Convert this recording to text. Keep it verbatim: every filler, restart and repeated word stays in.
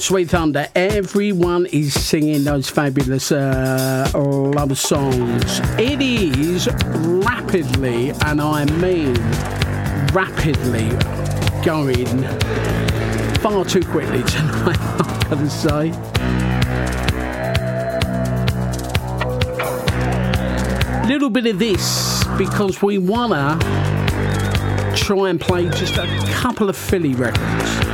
Sweet Thunder, everyone is singing those fabulous uh, love songs. It is rapidly, and I mean rapidly, going far too quickly tonight, I've got to say. Little bit of this, because we want to try and play just a couple of Philly records.